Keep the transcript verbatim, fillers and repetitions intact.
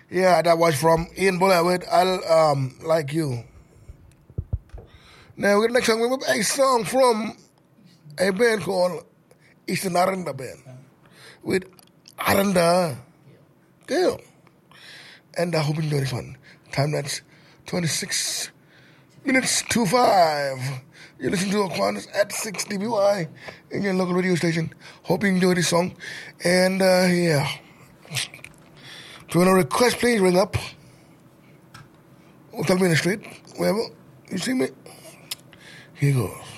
Yeah, that was from Ian Buller with I'll um like you. Now we're next song we have a song from a band called Eastern Aranda Band with Aranda Girl. And I hope you enjoy this one. Time that's twenty-six minutes to five. You listen to Aquanis at six D B Y in your local radio station. Hope you enjoy this song. And uh, yeah. If you want to request, please ring up. Or tell me in the street, wherever. You see me? Here goes.